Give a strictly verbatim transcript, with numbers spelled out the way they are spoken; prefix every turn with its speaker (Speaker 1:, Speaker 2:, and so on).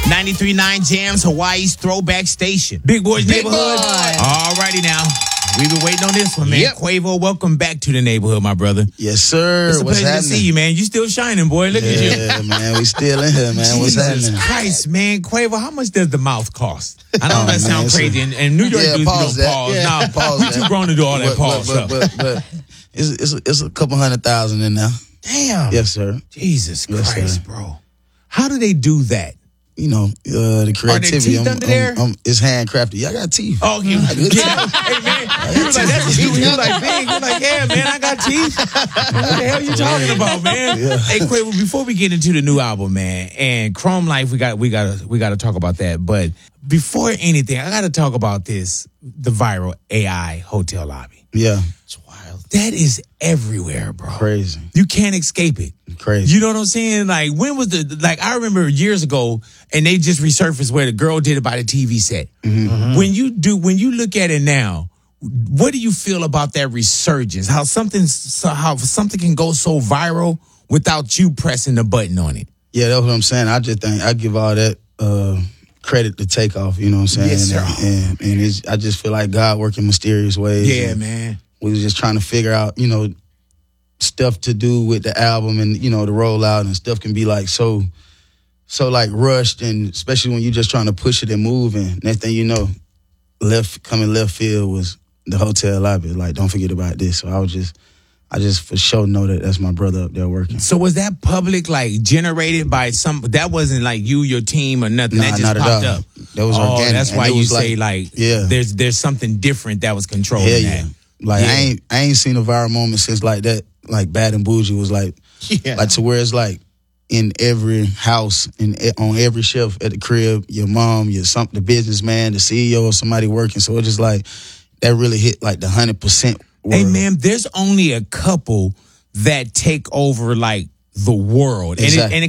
Speaker 1: ninety-three point nine Jams, Hawaii's throwback station. Big Boy's
Speaker 2: Big
Speaker 1: Neighborhood.
Speaker 2: Boy.
Speaker 1: All righty now. We've been waiting on this one, man.
Speaker 2: Yep.
Speaker 1: Quavo, welcome back to the neighborhood, my brother.
Speaker 3: Yes, sir.
Speaker 1: It's a
Speaker 3: What's
Speaker 1: pleasure
Speaker 3: happening?
Speaker 1: to see you, man. You still shining, boy. Look at you.
Speaker 3: Yeah, man. We still in here, man. What's
Speaker 1: Jesus
Speaker 3: happening?
Speaker 1: Christ, man. Quavo, how much does the mouth cost? I know
Speaker 3: Oh,
Speaker 1: that
Speaker 3: man,
Speaker 1: sounds
Speaker 3: it's a-
Speaker 1: crazy. And, and New York
Speaker 3: Yeah,
Speaker 1: dudes
Speaker 3: pause
Speaker 1: don't
Speaker 3: that.
Speaker 1: pause.
Speaker 3: Yeah,
Speaker 1: Nah,
Speaker 3: pause
Speaker 1: we
Speaker 3: that.
Speaker 1: too grown to do all that
Speaker 3: But,
Speaker 1: pause
Speaker 3: but,
Speaker 1: stuff.
Speaker 3: but, but, but it's, it's, it's a couple hundred thousand in there.
Speaker 1: Damn.
Speaker 3: Yes, sir.
Speaker 1: Jesus
Speaker 3: Yes,
Speaker 1: Christ,
Speaker 3: sir.
Speaker 1: bro. How do they do that?
Speaker 3: You know, uh, the creativity.
Speaker 1: teeth
Speaker 3: I'm-
Speaker 1: under
Speaker 3: I'm-
Speaker 1: there?
Speaker 3: I'm- it's handcrafted. I got teeth.
Speaker 1: Oh, you,
Speaker 3: I got good
Speaker 1: yeah.
Speaker 3: teeth.
Speaker 1: Hey, man. You was like, that's a stupid. You was like, big. You was like, yeah, man, I got teeth. What the hell you talking about, man?
Speaker 3: Yeah.
Speaker 1: Hey, Quavo, before we get into the new album, man, and Chrome Life, we got we got we got to talk about that. But before anything, I got to talk about this, the viral A I hotel lobby.
Speaker 3: Yeah,
Speaker 1: It's wild. That is everywhere, bro.
Speaker 3: crazy,
Speaker 1: You can't escape it.
Speaker 3: crazy.
Speaker 1: You know what I'm saying? Like, when was the, like, I remember years ago, and they just resurfaced where the girl did it by the T V set.
Speaker 3: Mm-hmm.
Speaker 1: When you do, when you look at it now, what do you feel about that resurgence? How something, so how something can go so viral without you pressing the button on it?
Speaker 3: Yeah, that's what I'm saying. I just think I give all that uh, credit to Takeoff. You know what I'm saying?
Speaker 1: Yes, sir.
Speaker 3: And, and, and it's, I just feel like God working mysterious ways.
Speaker 1: Yeah,
Speaker 3: and
Speaker 1: man.
Speaker 3: We was just trying to figure out, you know, stuff to do with the album and, you know, the rollout, and stuff can be like so, so like rushed, and especially when you're just trying to push it and move. And next thing you know, left coming left field was the hotel lobby. Like, don't forget about this. So I was just, I just for sure know that that's my brother up there working.
Speaker 1: So was that public, like, generated by some, that wasn't like you, your team, or nothing,
Speaker 3: Nah,
Speaker 1: that just
Speaker 3: not at
Speaker 1: popped
Speaker 3: all.
Speaker 1: up?
Speaker 3: That was
Speaker 1: oh,
Speaker 3: organic.
Speaker 1: that's
Speaker 3: And
Speaker 1: why
Speaker 3: it
Speaker 1: you
Speaker 3: was
Speaker 1: say, like,
Speaker 3: yeah.
Speaker 1: there's there's something different that was controlling
Speaker 3: Hell
Speaker 1: that.
Speaker 3: yeah. Like
Speaker 1: Yeah.
Speaker 3: I ain't I ain't seen a viral moment since like that. Like Bad and Bougie was like
Speaker 1: Yeah.
Speaker 3: like to where it's like in every house and on every shelf at the crib, your mom, your some the businessman, the C E O, or somebody working. So it's just like that really hit like the hundred percent.
Speaker 1: Hey, man, there's only a couple that take over, like, the world. And it,
Speaker 3: Exactly.
Speaker 1: and it